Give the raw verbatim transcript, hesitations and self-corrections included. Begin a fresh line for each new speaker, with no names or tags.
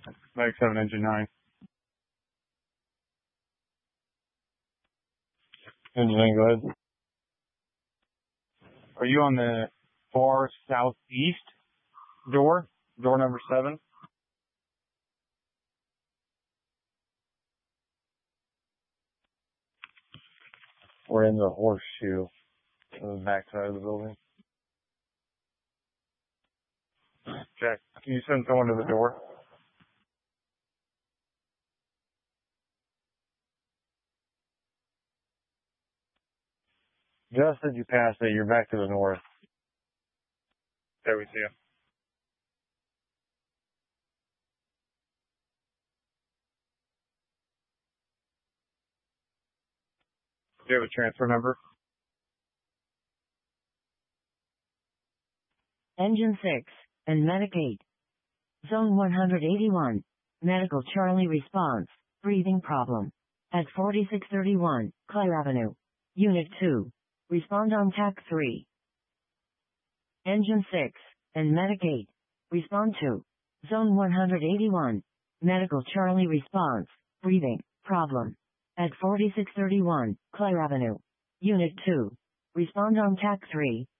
Medic seven, Engine nine. Engine nine, go ahead. Are you on the far southeast door? Door number seven? We're in the horseshoe on the back side of the building. Jack, can you send someone to the door? Just as you pass it, you're back to the north. There we see you. Do you have a transfer number?
Engine six, and Medic eight. Zone one eighty-one. Medical Charlie response, breathing problem. At forty-six thirty-one, Claire Avenue. Unit two. Respond on T A C three. Engine six, and Medic eight. Respond to. Zone one eighty-one. Medical Charlie response, breathing problem. At forty-six thirty-one, Claire Avenue. Unit two. Respond on T A C three.